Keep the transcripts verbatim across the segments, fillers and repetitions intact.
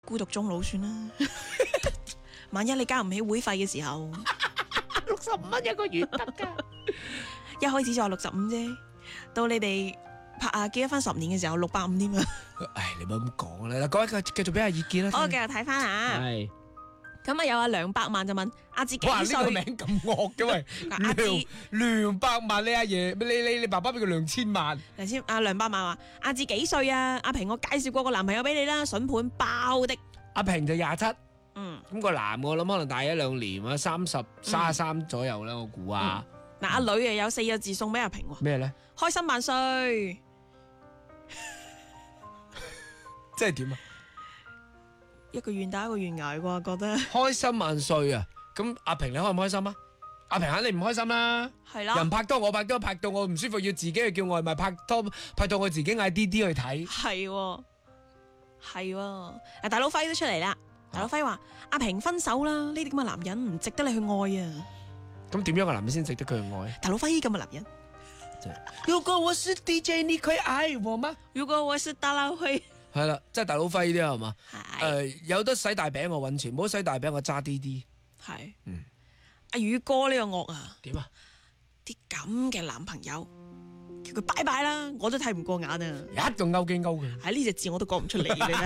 孤獨終老算啦。萬一你交唔起會費嘅時候， 六十五蚊一個月得㗎。 一開始就話六十五啫，到你哋拍啊結咗婚十年嘅時候六百五添啊！ 唉，你唔好咁講啦，嗱，各位繼繼續俾下意見啦。 我繼續睇翻啊， 係。 咁啊有阿梁百萬就問阿志幾哇！呢個歲？ 名咁惡嘅喂， 阿志梁梁百萬，你阿爺，你你你爸爸俾佢兩千萬。 頭先阿梁百萬話阿志幾歲啊？阿平我介紹過個男朋友俾你啦，筍盤包的。 阿平就廿七， 嗯， 咁個男我諗可能大一兩年啊，三十三十三左右啦，我估啊。 嗱阿女啊有四個字送俾阿平喎， 咩咧？ 開心萬歲。 即係點啊？ 一個願打一個願挨啩，覺得開心萬歲啊！咁阿平你開唔開心啊？阿平肯定唔開心啦。 係啦， 人拍拖我拍拖拍到我唔舒服，要自己去叫外賣拍拖，拍到我自己嗌 D D 去睇。 係喎係喎。啊大佬輝都出嚟啦，大佬輝話阿平分手啦，呢啲咁嘅男人唔值得你去愛啊。 咁點樣嘅男人先值得佢去愛？ 大佬輝咁嘅男人， 如果我是 D J，你可以愛我嗎？ 如果我是大佬輝， 係啦，即係大佬輝啲係嘛？ 係誒，有得使大餅我揾錢，冇得使大餅我揸 D D。 係， 嗯， 阿宇哥呢個惡啊， 點啊？ 啲咁嘅男朋友叫佢拜拜啦，我都睇唔過眼啊！ 一仲勾機勾佢。 喺呢隻字我都講唔出嚟嘅咧。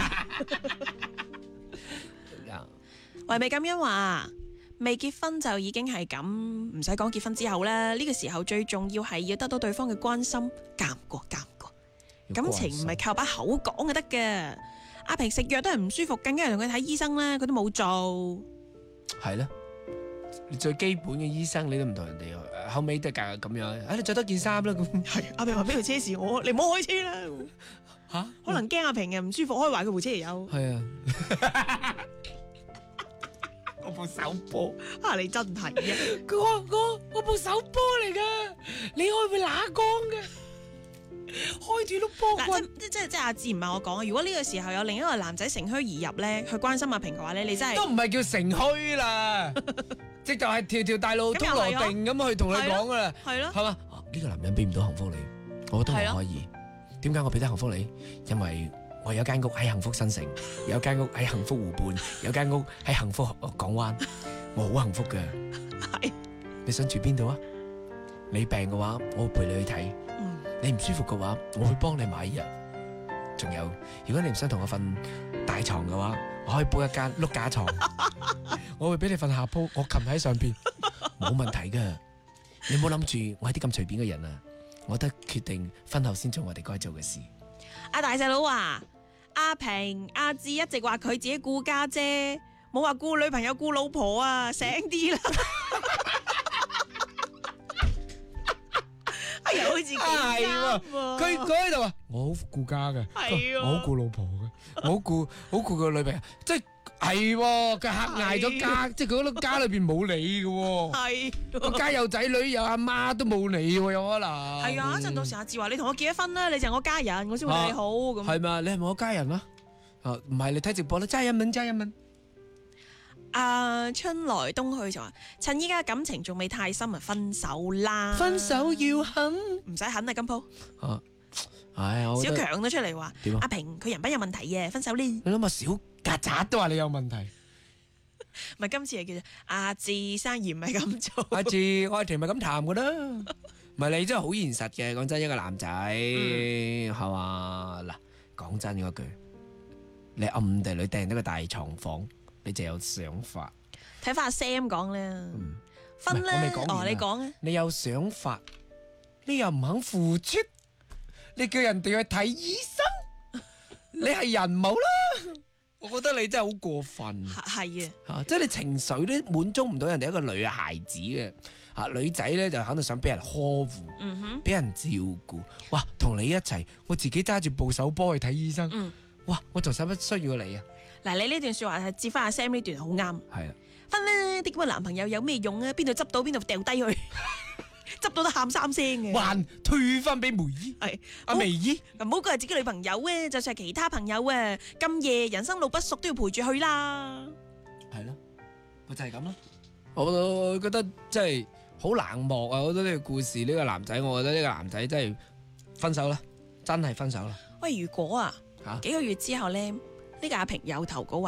維美咁樣話，未結婚就已經係咁，唔使講結婚之後啦。呢個時候最重要係要得到對方嘅關心，夾過夾過，感情唔係靠把口講就得嘅。阿平食藥都係唔舒服，更加係同佢睇醫生啦，佢都冇做。 係啦，你最基本嘅醫生你都唔同人哋，誒後尾都係咁樣。啊，你着多件衫啦咁。 係阿平話俾條車匙我，你唔好開車啦。 吓？ 可能驚阿平嘅唔舒服，開壞佢部車又有。 係啊。我部手波， 啊你真係啊！ 佢話我我部手波嚟噶，你開會乸光嘅，開住碌波嗱， 棍。 即即即阿志唔係我講啊！如果呢個時候有另一個男仔乘虛而入咧，去關心阿平嘅話咧，你真係都唔係叫乘虛啦，直頭係條條大路通羅定咁去同你講噶啦， 係咯。 係嘛？呢個男人俾唔到幸福你，我覺得我可以。點解我俾得幸福你？因為我有間屋喺幸福新城，有間屋喺幸福湖畔，有間屋喺幸福港灣，我好幸福嘅。 係。 你想住邊度啊？你病嘅話，我會陪你去睇。 嗯。 你唔舒服嘅話，我會幫你買藥。仲有，如果你唔想同我瞓大床嘅話，我可以煲一間碌架床，我會俾你瞓下鋪，我擒喺上邊，冇問題噶。你唔好諗住我係啲咁隨便嘅人啊！我得決定婚後先做我哋該做嘅事。 阿大細佬話：阿平、阿志一直話佢自己顧家啫，冇話顧女朋友、顧老婆啊！醒啲啦！哎呀，好似幾啱喎！ 佢佢喺度話：我好顧家嘅， 係我好顧老婆嘅，我好顧好顧個女朋友，即係係喎，佢嚇嗌咗家，即係佢嗰個家裏邊冇你嘅喎， 係個家有仔女有阿媽都冇你喎，有可能係啊！一陣到時阿志話：你同我結咗婚啦，你就係我家人，我先會對你好咁。 係嘛？你係咪我家人啊？啊，唔係你睇直播啦，齋一蚊齋一蚊。 阿春來冬去就話：趁依家感情仲未太深啊，分手啦！ 分手要狠， 唔使狠啊，金鋪。 啊，唉，我覺得小強都出嚟話： 點啊阿平佢人品有問題嘅，分手呢？ 你諗下小曱甴都話你有問題。 唔係今次係叫做阿志生意唔係咁做。 阿志愛情咪咁談噶啦，唔係你真係好現實嘅。講真，一個男仔係嘛嗱，講真嗰句，你暗地裏訂咗個大床房，你就有想法。 睇翻阿 Sam 講咧， 嗯分咧， 我未講完啊哦，你講啊， 你有想法，你又唔肯付出，你叫人哋去睇醫生，你係人冇啦。我覺得你真係好過分。 係係啊， 吓、即係你情緒咧滿足唔到人哋一個女孩子嘅，吓、女仔咧就肯定想俾人呵護， 嗯哼， 俾人照顧。哇，同你一齊，我自己揸住部手波去睇醫生， 嗯， 哇，我仲使乜需要你啊？ 嗱，你呢段說話係接翻阿 Sam 呢段好啱。 係啊， 分咧，啲咁嘅男朋友有咩用啊？邊度執到邊度掉低佢，執到都喊三聲嘅。 還退翻俾梅姨， 係阿梅姨， 唔好怪係自己女朋友啊，就算係其他朋友啊，咁夜人生路不熟都要陪住佢啦。 係咯，咪就係咁咯。我我覺得真係好冷漠啊！我覺得呢個故事呢、呢個男仔，我覺得呢個男仔真係分手啦，真係分手啦。 喂，如果啊， 吓幾個月之後咧，呢個阿平有投稿話